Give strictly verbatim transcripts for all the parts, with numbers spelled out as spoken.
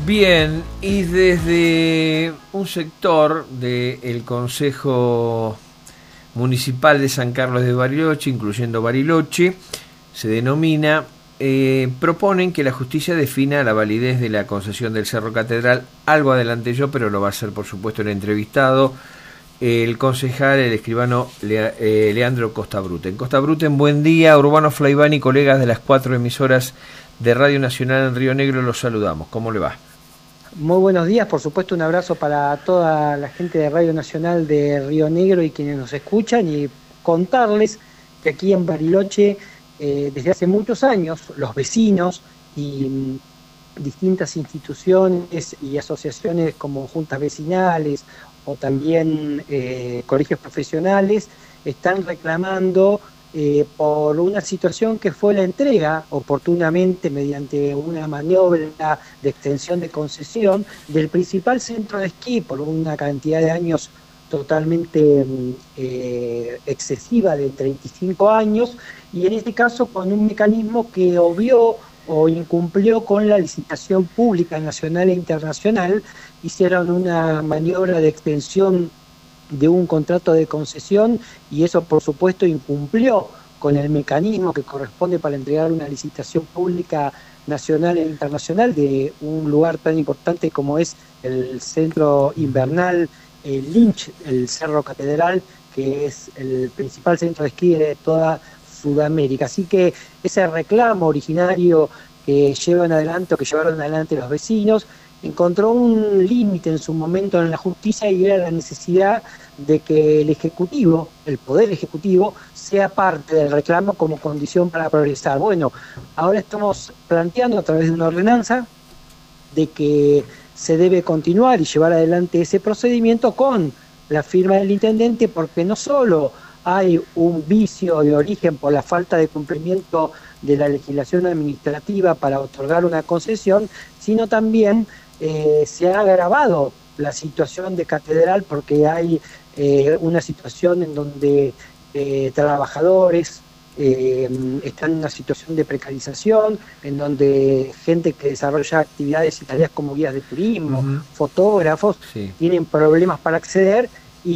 Bien, y desde un sector del Consejo Municipal de San Carlos de Bariloche, incluyendo Bariloche, se denomina, eh, proponen que la justicia defina la validez de la concesión del Cerro Catedral. Algo adelanté yo, pero lo va a hacer, por supuesto, el entrevistado, el concejal, el escribano Le, eh, Leandro Costa-Bruten. Costa-Bruten, buen día. Urbano Flaivani, colegas de las cuatro emisoras de Radio Nacional en Río Negro, los saludamos. ¿Cómo le va? Muy buenos días, por supuesto un abrazo para toda la gente de Radio Nacional de Río Negro y quienes nos escuchan, y contarles que aquí en Bariloche eh, desde hace muchos años los vecinos y mm, distintas instituciones y asociaciones como juntas vecinales o también eh, colegios profesionales están reclamando Eh, por una situación que fue la entrega oportunamente mediante una maniobra de extensión de concesión del principal centro de esquí por una cantidad de años totalmente eh, excesiva de treinta y cinco años, y en este caso con un mecanismo que obvió o incumplió con la licitación pública nacional e internacional. Hicieron una maniobra de extensión de un contrato de concesión y eso por supuesto incumplió con el mecanismo que corresponde para entregar una licitación pública nacional e internacional de un lugar tan importante como es el centro invernal el Lynch, el Cerro Catedral, que es el principal centro de esquí de toda Sudamérica. Así que ese reclamo originario que llevan adelante o que llevaron adelante los vecinos encontró un límite en su momento en la justicia, y era la necesidad de que el Ejecutivo, el Poder Ejecutivo, sea parte del reclamo como condición para progresar. Bueno, ahora estamos planteando a través de una ordenanza de que se debe continuar y llevar adelante ese procedimiento con la firma del intendente, porque no solo hay un vicio de origen por la falta de cumplimiento de la legislación administrativa para otorgar una concesión, sino también Eh, se ha agravado la situación de Catedral porque hay eh, una situación en donde eh, trabajadores eh, están en una situación de precarización, en donde gente que desarrolla actividades y tareas como guías de turismo, uh-huh. fotógrafos, sí. tienen problemas para acceder,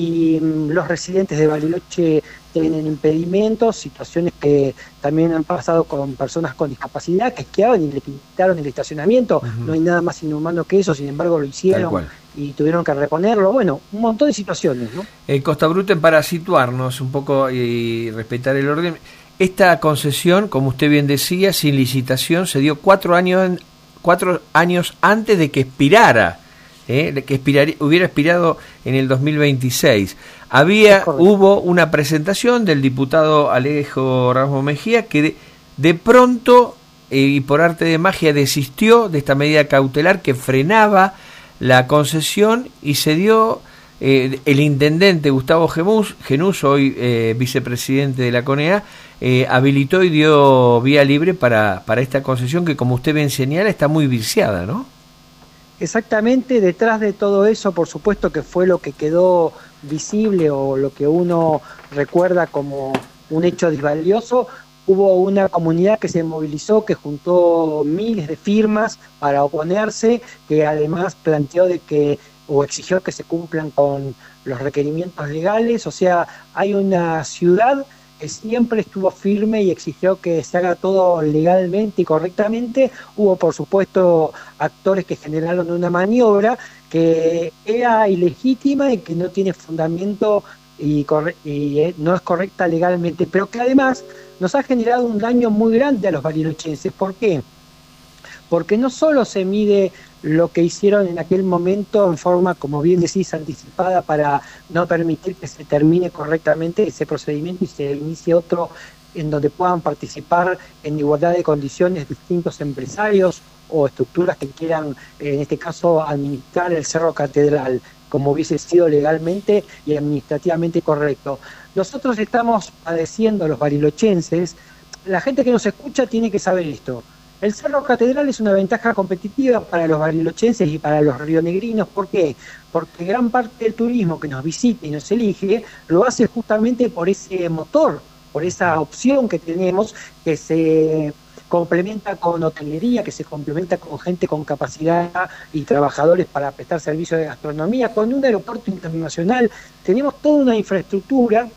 y um, los residentes de Bariloche tienen impedimentos, situaciones que también han pasado con personas con discapacidad que esquiaban y le quitaron el estacionamiento. Uh-huh. No hay nada más inhumano que eso, sin embargo lo hicieron y tuvieron que reponerlo. Bueno, un montón de situaciones, ¿no? Eh, Costa-Bruten, para situarnos un poco y respetar el orden, esta concesión, como usted bien decía, sin licitación, se dio cuatro años, cuatro años antes de que expirara. Eh, que expirar, hubiera expirado en el dos mil veintiséis. Había, hubo una presentación del diputado Alejo Ramos Mejía que de, de pronto eh, y por arte de magia desistió de esta medida cautelar que frenaba la concesión, y se dio eh, el intendente Gustavo Genús, Genús hoy eh, vicepresidente de la CONEA, eh, habilitó y dio vía libre para, para esta concesión que, como usted bien señala, está muy viciada, ¿no? Exactamente, detrás de todo eso, por supuesto que fue lo que quedó visible o lo que uno recuerda como un hecho disvalioso. Hubo una comunidad que se movilizó, que juntó miles de firmas para oponerse, que además planteó de que o exigió que se cumplan con los requerimientos legales. O sea, hay una ciudad que siempre estuvo firme y exigió que se haga todo legalmente y correctamente. Hubo, por supuesto, actores que generaron una maniobra que era ilegítima y que no tiene fundamento y, corre- y no es correcta legalmente, pero que además nos ha generado un daño muy grande a los barilochenses. ¿Por qué? Porque no solo se mide lo que hicieron en aquel momento en forma, como bien decís, anticipada para no permitir que se termine correctamente ese procedimiento y se inicie otro en donde puedan participar en igualdad de condiciones distintos empresarios o estructuras que quieran, en este caso, administrar el Cerro Catedral como hubiese sido legalmente y administrativamente correcto. Nosotros estamos padeciendo, los barilochenses, la gente que nos escucha tiene que saber esto. El Cerro Catedral es una ventaja competitiva para los barilochenses y para los rionegrinos. ¿Por qué? Porque gran parte del turismo que nos visita y nos elige lo hace justamente por ese motor, por esa opción que tenemos, que se complementa con hotelería, que se complementa con gente con capacidad y trabajadores para prestar servicios de gastronomía, con un aeropuerto internacional. Tenemos toda una infraestructura,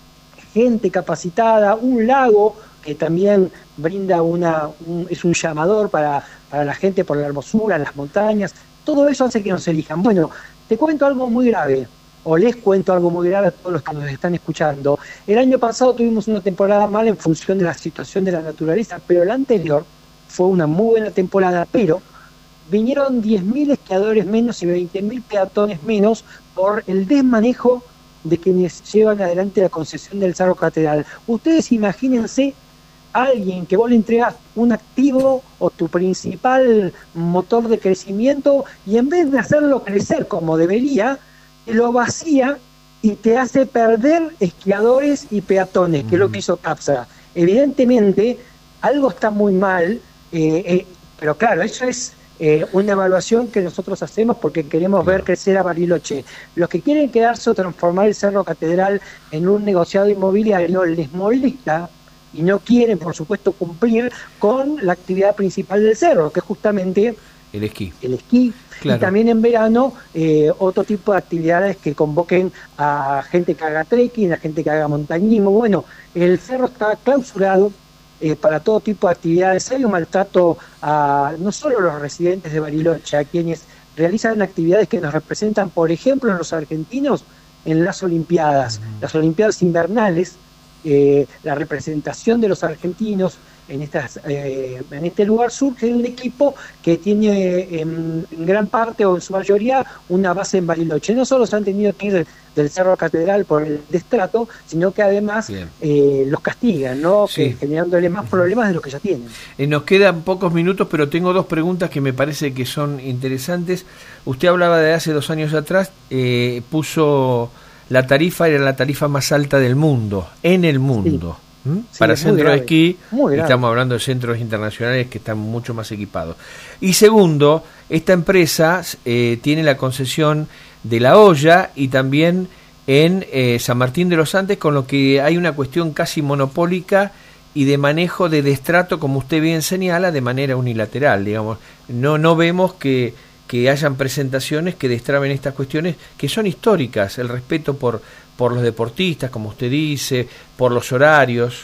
gente capacitada, un lago que también brinda una, un, es un llamador para, para la gente por la hermosura, las montañas. Todo eso hace que nos elijan. Bueno, te cuento algo muy grave, o les cuento algo muy grave a todos los que nos están escuchando. El año pasado tuvimos una temporada mala en función de la situación de la naturaleza, pero la anterior fue una muy buena temporada, pero vinieron diez mil esquiadores menos y veinte mil peatones menos por el desmanejo de quienes llevan adelante la concesión del Cerro Catedral. Ustedes imagínense a alguien que vos le entregás un activo o tu principal motor de crecimiento y en vez de hacerlo crecer como debería, lo vacía y te hace perder esquiadores y peatones, que es lo que hizo CAPSA. Evidentemente, algo está muy mal, eh, eh, pero claro, eso es eh, una evaluación que nosotros hacemos porque queremos ver crecer a Bariloche. Los que quieren quedarse o transformar el Cerro Catedral en un negociado inmobiliario les molesta y no quieren, por supuesto, cumplir con la actividad principal del cerro, que es justamente el esquí. El esquí. Claro. Y también en verano eh, otro tipo de actividades que convoquen a gente que haga trekking, a gente que haga montañismo. Bueno, el cerro está clausurado eh, para todo tipo de actividades. Hay un maltrato a no solo a los residentes de Bariloche, a quienes realizan actividades que nos representan, por ejemplo, los argentinos en las Olimpiadas, uh-huh. las Olimpiadas invernales. Eh, la representación de los argentinos en estas eh, en este lugar surge de un equipo que tiene en, en gran parte o en su mayoría una base en Bariloche. No solo se han tenido que ir del Cerro Catedral por el destrato, sino que además eh, los castigan, ¿no? Sí. Que, generándole más problemas de los que ya tienen. Eh, nos quedan pocos minutos, pero tengo dos preguntas que me parece que son interesantes. Usted hablaba de hace dos años atrás, eh, puso la tarifa, era la tarifa más alta del mundo, en el mundo. Sí. ¿Mm? Sí, para centros de esquí, estamos hablando de centros internacionales que están mucho más equipados. Y segundo, esta empresa eh, tiene la concesión de La Hoya y también en eh, San Martín de los Andes, con lo que hay una cuestión casi monopólica y de manejo de destrato, como usted bien señala, de manera unilateral, digamos. No, no vemos que que hayan presentaciones que destraben estas cuestiones que son históricas, el respeto por, por los deportistas, como usted dice, por los horarios.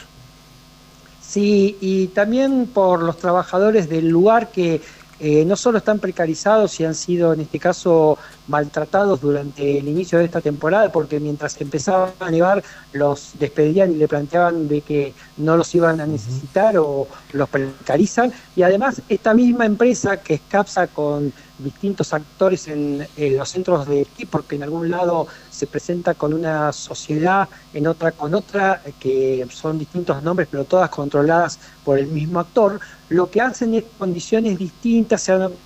Sí, y también por los trabajadores del lugar que eh, no solo están precarizados y han sido en este caso maltratados durante el inicio de esta temporada, porque mientras empezaba a nevar los despedían y le planteaban de que no los iban a necesitar o los precarizan, y además esta misma empresa que es CAPSA con distintos actores en, en los centros de esquí, porque en algún lado se presenta con una sociedad, en otra con otra, que son distintos nombres, pero todas controladas por el mismo actor, lo que hacen es condiciones distintas, se han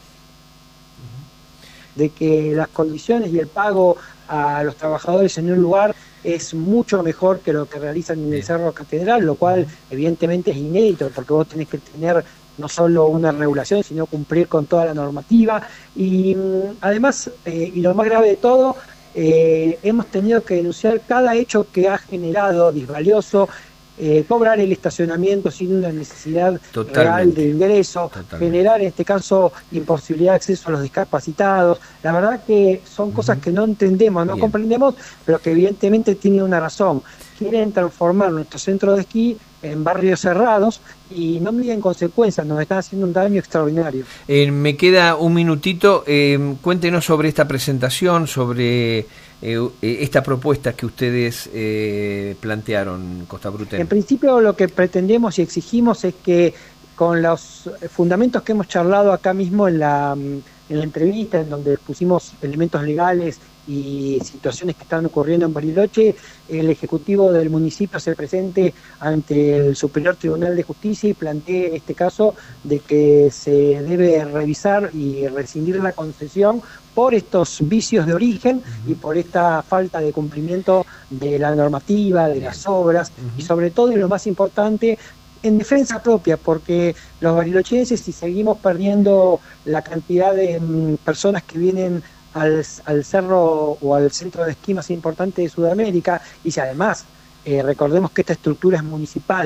de que las condiciones y el pago a los trabajadores en un lugar es mucho mejor que lo que realizan en el Cerro Catedral, lo cual evidentemente es inédito, porque vos tenés que tener no solo una regulación, sino cumplir con toda la normativa. Y además, eh, y lo más grave de todo, eh, hemos tenido que denunciar cada hecho que ha generado disvalioso, eh, cobrar el estacionamiento sin una necesidad Totalmente. real de ingreso, Totalmente. generar en este caso imposibilidad de acceso a los discapacitados. La verdad que son uh-huh. cosas que no entendemos, no Bien. comprendemos, pero que evidentemente tienen una razón. Quieren transformar nuestro centro de esquí en barrios cerrados y no miden consecuencias, nos están haciendo un daño extraordinario. Eh, me queda un minutito, eh, cuéntenos sobre esta presentación, sobre eh, esta propuesta que ustedes eh, plantearon, Costa Bruten. En principio lo que pretendemos y exigimos es que con los fundamentos que hemos charlado acá mismo en la, en la entrevista, en donde pusimos elementos legales y situaciones que están ocurriendo en Bariloche, el Ejecutivo del municipio se presente ante el Superior Tribunal de Justicia y plantee en este caso de que se debe revisar y rescindir la concesión por estos vicios de origen uh-huh. y por esta falta de cumplimiento de la normativa, de las obras uh-huh. y sobre todo, y lo más importante, en defensa propia, porque los barilochenses, si seguimos perdiendo la cantidad de mm, personas que vienen Al, al cerro o al centro de esquí más importante de Sudamérica, y si además eh, recordemos que esta estructura es municipal,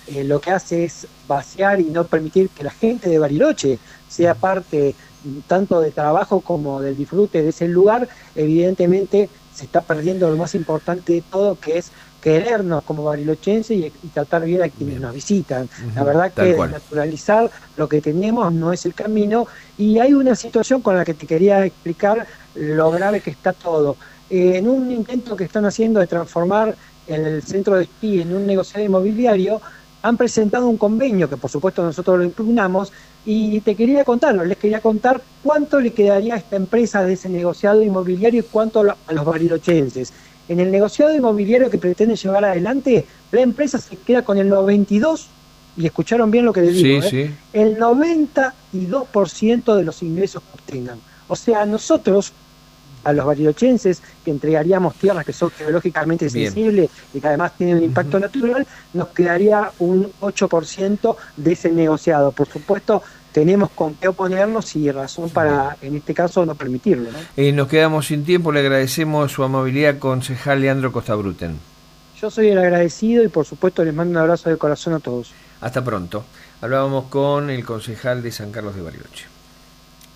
eh, lo que hace es vaciar y no permitir que la gente de Bariloche sea parte tanto de trabajo como del disfrute de ese lugar. Evidentemente se está perdiendo lo más importante de todo, que es querernos como barilochenses y, y tratar bien a quienes bien. nos visitan. Uh-huh, la verdad que naturalizar lo que tenemos no es el camino, y hay una situación con la que te quería explicar lo grave que está todo. Eh, en un intento que están haciendo de transformar el centro de esquí en un negociado inmobiliario, han presentado un convenio que por supuesto nosotros lo impugnamos, y te quería contar, les quería contar cuánto le quedaría a esta empresa de ese negociado inmobiliario y cuánto a los barilochenses. En el negociado inmobiliario que pretende llevar adelante, la empresa se queda con el noventa y dos, y escucharon bien lo que les digo, sí, ¿eh? sí. el noventa y dos por ciento de los ingresos que obtengan. O sea, nosotros, a los barilochenses, que entregaríamos tierras que son geológicamente bien. sensibles y que además tienen un impacto uh-huh. natural, nos quedaría un ocho por ciento de ese negociado. Por supuesto, tenemos con qué oponernos y razón para, en este caso, no permitirlo, ¿no? Eh, nos quedamos sin tiempo, le agradecemos su amabilidad, concejal Leandro Costa-Bruten. Yo soy el agradecido y por supuesto les mando un abrazo de corazón a todos. Hasta pronto. Hablábamos con el concejal de San Carlos de Bariloche.